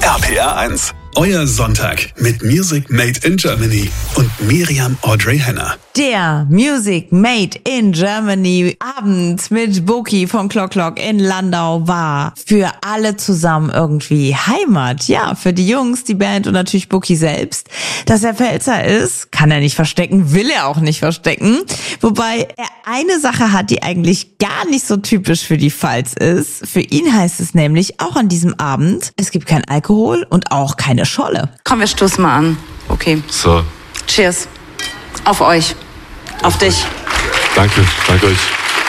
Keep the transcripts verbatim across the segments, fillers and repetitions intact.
R P R eins. Euer Sonntag mit Music Made in Germany und Miriam Audrey Henner. Der Music Made in Germany Abend mit Boki von Clock Clock in Landau war für alle zusammen irgendwie Heimat. Ja, für die Jungs, die Band und natürlich Boki selbst. Dass er Pfälzer ist, kann er nicht verstecken, will er auch nicht verstecken. Wobei er eine Sache hat, die eigentlich gar nicht so typisch für die Pfalz ist. Für ihn heißt es nämlich auch an diesem Abend, es gibt kein Alkohol und auch keine Scholle. Komm, wir stoßen mal an. Okay. So. Cheers. Auf euch. Auf, Auf dich. Euch. Danke, danke euch.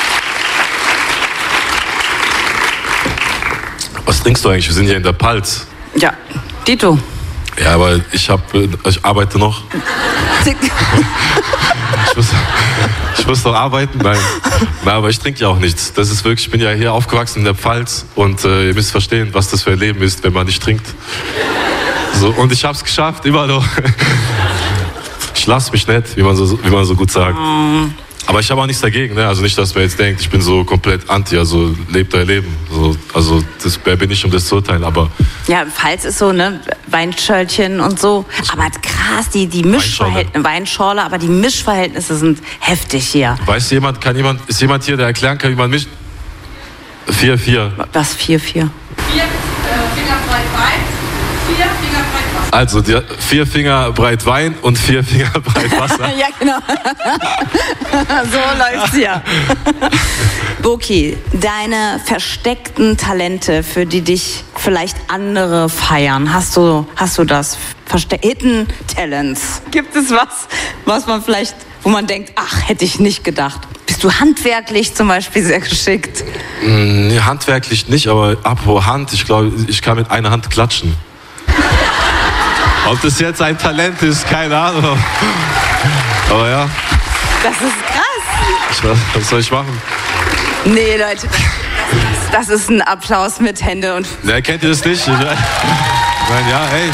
Was trinkst du eigentlich? Wir sind hier in der Palz. Ja, Dito. Ja, aber ich hab, ich arbeite noch. ich, muss, ich muss noch arbeiten. Nein. Nein, aber ich trinke ja auch nichts. Das ist wirklich, ich bin ja hier aufgewachsen in der Pfalz und äh, ihr müsst verstehen, was das für ein Leben ist, wenn man nicht trinkt. So, und ich hab's geschafft, immer noch. Ich lass mich nicht, wie man so, wie man so gut sagt. Aber ich habe auch nichts dagegen, ne? Also nicht, dass man jetzt denkt, ich bin so komplett anti, also lebt euer Leben. So, also das, wer bin ich, um das zu urteilen, aber... Ja, Pfalz ist so, ne, Weinschörlchen und so. Aber krass, die, die Mischverhältnisse, Weinschorle, aber die Mischverhältnisse sind heftig hier. Weiß jemand, kann jemand, ist jemand hier, der erklären kann, wie man mischt? Vier, vier. Was, vier, vier? Vier äh, Finger breit Wein, vier Finger breit Wasser. Also die, vier Finger breit Wein und vier Finger breit Wasser. Ja, genau. So läuft's hier. Boki, deine versteckten Talente, für die dich vielleicht andere feiern, hast du, hast du das? Verste- Hidden Talents. Gibt es was, was man vielleicht, wo man denkt, ach, hätte ich nicht gedacht? Bist du handwerklich zum Beispiel sehr geschickt? Mm, nee, handwerklich nicht, aber apropos Hand, ich glaube, ich kann mit einer Hand klatschen. Ob das jetzt ein Talent ist, keine Ahnung. Aber ja. Das ist krass. Ich, was, was soll ich machen? Nee, Leute, das, das ist ein Applaus mit Hände und... Ja, kennt ihr das nicht? Ich meine, ja, ey.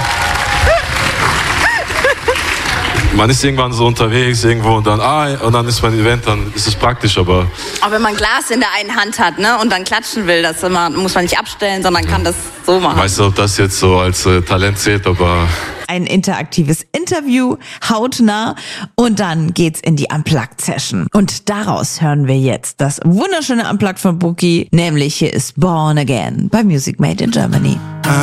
Man ist irgendwann so unterwegs irgendwo und dann, ah, und dann ist man ein Event, dann ist es praktisch, aber... Aber wenn man Glas in der einen Hand hat, ne, und dann klatschen will, das immer, muss man nicht abstellen, sondern kann das so machen. Weißt du, ob das jetzt so als äh, Talent zählt, aber... Ein interaktives Interview, hautnah, und dann geht's in die Unplugged-Session. Und daraus hören wir jetzt das wunderschöne Unplugged von Boki, nämlich hier ist Born Again bei Music Made in Germany.